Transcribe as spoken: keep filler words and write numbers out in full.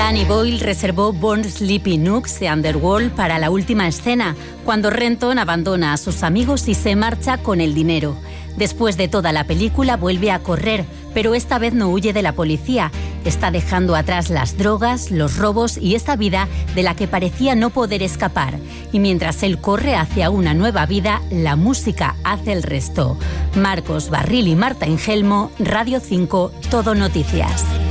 Danny Boyle reservó Born Sleepy Nooks de Underworld para la última escena, cuando Renton abandona a sus amigos y se marcha con el dinero. Después de toda la película vuelve a correr, pero esta vez no huye de la policía. Está dejando atrás las drogas, los robos y esa vida de la que parecía no poder escapar. Y mientras él corre hacia una nueva vida, la música hace el resto. Marcos Barril y Marta Engelmo, Radio cinco, Todo Noticias.